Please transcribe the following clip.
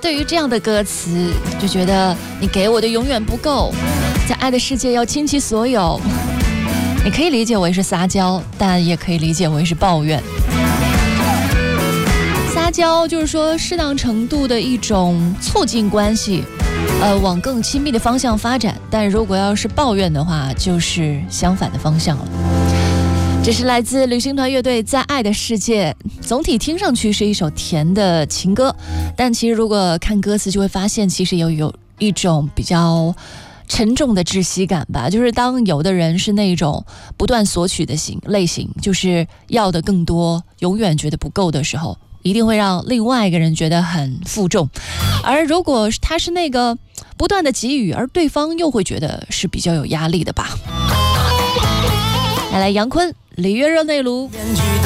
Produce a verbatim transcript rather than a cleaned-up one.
对于这样的歌词，就觉得你给我的永远不够，在爱的世界要倾其所有。你可以理解为是撒娇，但也可以理解为是抱怨。撒娇就是说适当程度的一种促进关系，呃，往更亲密的方向发展。但如果要是抱怨的话，就是相反的方向了。这是来自旅行团乐队在爱的世界，总体听上去是一首甜的情歌，但其实如果看歌词就会发现，其实有有一种比较沉重的窒息感吧。就是当有的人是那种不断索取的型类型，就是要的更多，永远觉得不够的时候，一定会让另外一个人觉得很负重。而如果他是那个不断的给予，而对方又会觉得是比较有压力的吧。来来，杨坤，里约热内卢。